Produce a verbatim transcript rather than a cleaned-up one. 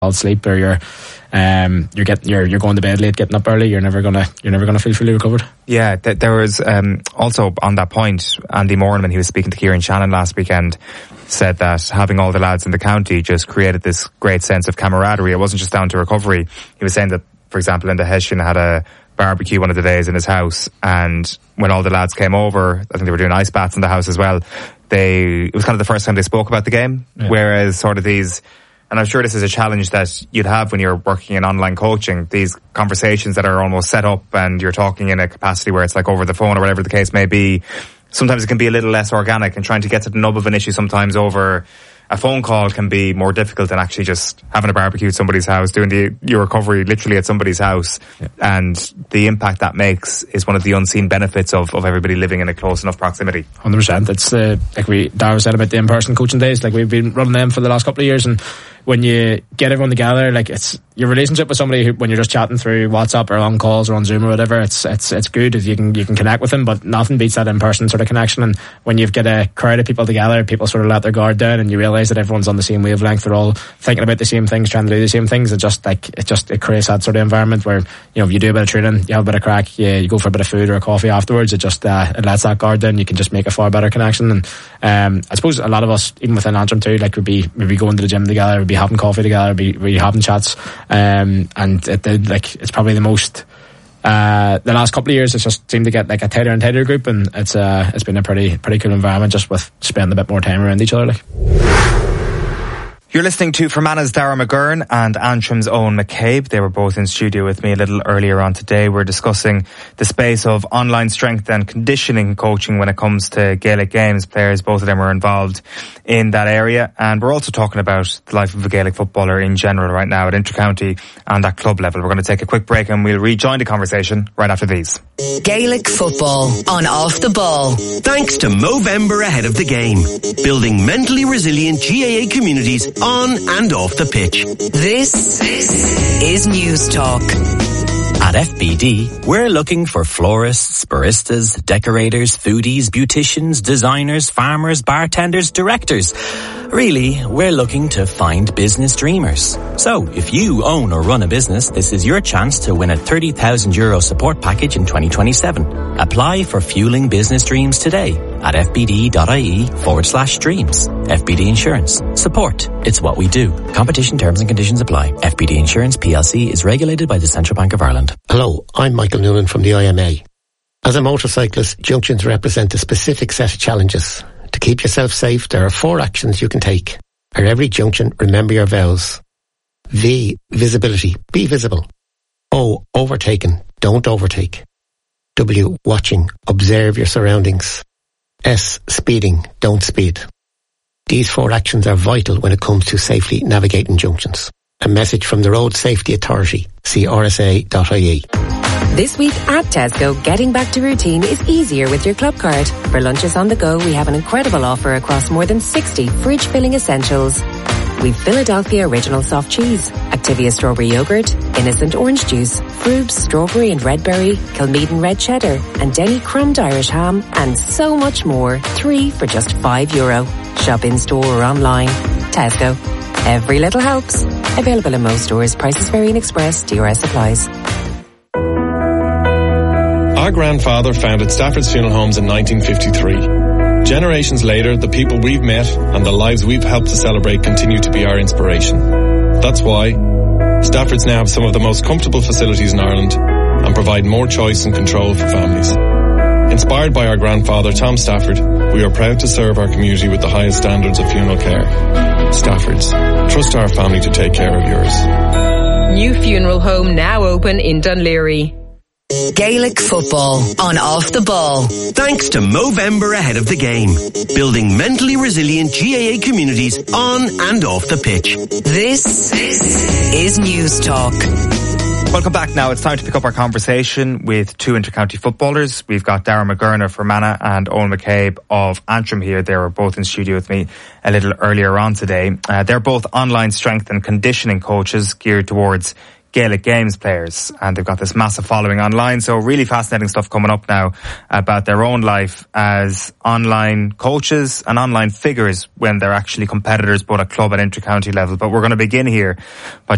sleep, or you're um you're getting you're you're going to bed late, getting up early, you're never gonna you're never gonna feel fully recovered. Yeah, th- there was um also on that point, Andy Moran, when he was speaking to Kieran Shannon last weekend, said that having all the lads in the county just created this great sense of camaraderie. It wasn't just down to recovery. He was saying that, for example, Enda Hession had a barbecue one of the days in his house, and when all the lads came over, I think they were doing ice baths in the house as well, they it was kind of the first time they spoke about the game. Yeah. Whereas sort of these, and I'm sure this is a challenge that you'd have when you're working in online coaching, these conversations that are almost set up and you're talking in a capacity where it's like over the phone or whatever the case may be, sometimes it can be a little less organic, and trying to get to the nub of an issue sometimes over a phone call can be more difficult than actually just having a barbecue at somebody's house, doing the, your recovery literally at somebody's house. Yeah. And the impact that makes is one of the unseen benefits of, of everybody living in a close enough proximity. one hundred percent. It's uh, like we, Dara said about the in-person coaching days, like we've been running them for the last couple of years, and when you get everyone together, like it's your relationship with somebody who, when you're just chatting through WhatsApp or on calls or on Zoom or whatever, it's it's it's good if you can you can connect with them, but nothing beats that in-person sort of connection. And when you've got a crowd of people together, people sort of let their guard down, and you realise that everyone's on the same wavelength, they're all thinking about the same things, trying to do the same things. It just like it just it creates that sort of environment where, you know, if you do a bit of training, you have a bit of crack, you, you go for a bit of food or a coffee afterwards, it just uh, it lets that guard down. You can just make a far better connection. And um, I suppose a lot of us, even within Antrim too, like would be maybe going to the gym together, would be having coffee together, be be having chats, um, and it did, like it's probably the most uh, the last couple of years it's just seemed to get like a tighter and tighter group, and it's uh, it's been a pretty pretty cool environment just with spending a bit more time around each other. Like, you're listening to Fermanagh Dara McGurn and Antrim's Owen McCabe. They were both in studio with me a little earlier on today. We're discussing the space of online strength and conditioning coaching when it comes to Gaelic games players. Both of them are involved in that area. And we're also talking about the life of a Gaelic footballer in general right now at inter-county and at club level. We're going to take a quick break and we'll rejoin the conversation right after these. Gaelic football on Off the Ball. Thanks to Movember ahead of the game. Building mentally resilient G A A communities on and off the pitch. This is News Talk. At F B D, we're looking for florists, baristas, decorators, foodies, beauticians, designers, farmers, bartenders, directors. Really, we're looking to find business dreamers. So, if you own or run a business, this is your chance to win a thirty thousand euro support package in twenty twenty-seven. Apply for Fueling Business Dreams today at fbd.ie forward slash dreams. F B D Insurance. Support. It's what we do. Competition terms and conditions apply. F B D Insurance P L C is regulated by the Central Bank of Ireland. Hello, I'm Michael Noonan from the I M A. As a motorcyclist, junctions represent a specific set of challenges. To keep yourself safe, there are four actions you can take. At every junction, remember your vows. V, visibility. Be visible. O, overtaken. Don't overtake. W, watching. Observe your surroundings. S, speeding. Don't speed. These four actions are vital when it comes to safely navigating junctions. A message from the Road Safety Authority. See r s a dot i e. This week at Tesco, getting back to routine is easier with your club card. For lunches on the go, we have an incredible offer across more than sixty fridge-filling essentials. We've Philadelphia Original Soft Cheese, Activia Strawberry Yogurt, Innocent Orange Juice, Frubes Strawberry and Red Berry, Kilmeaden Red Cheddar, and Denny Crumbed Irish Ham, and so much more. Three for just five euro. Shop in store or online. Tesco. Every little helps. Available in most stores. Prices vary in Express. D R S applies. Our grandfather founded Stafford's Funeral Homes in nineteen fifty-three. Generations later, the people we've met and the lives we've helped to celebrate continue to be our inspiration. That's why Stafford's now have some of the most comfortable facilities in Ireland and provide more choice and control for families. Inspired by our grandfather, Tom Stafford, we are proud to serve our community with the highest standards of funeral care. Stafford's. Trust our family to take care of yours. New funeral home now open in Dunleary. Gaelic football on Off the Ball. Thanks to Movember ahead of the game. Building mentally resilient G A A communities on and off the pitch. This is News Talk. Welcome back now. It's time to pick up our conversation with two inter-county footballers. We've got Dara McGurn of Fermanagh and Owen McCabe of Antrim here. They were both in studio with me a little earlier on today. Uh, they're both online strength and conditioning coaches geared towards Gaelic Games players, and they've got this massive following online. So really fascinating stuff coming up now about their own life as online coaches and online figures when they're actually competitors both at club and inter-county level. But we're going to begin here by